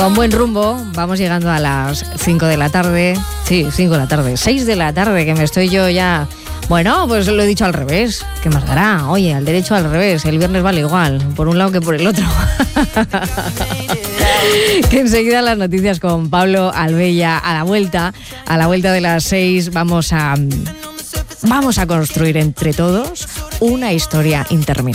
Con buen rumbo, vamos llegando a las 5 de la tarde. Sí, 5 de la tarde, 6 de la tarde, que me estoy yo ya... Bueno, pues lo he dicho al revés. ¿Qué más dará? Oye, al derecho al revés. El viernes vale igual, por un lado que por el otro. Que enseguida las noticias con Pablo Albella. A la vuelta de las 6 vamos a construir entre todos una historia interminable.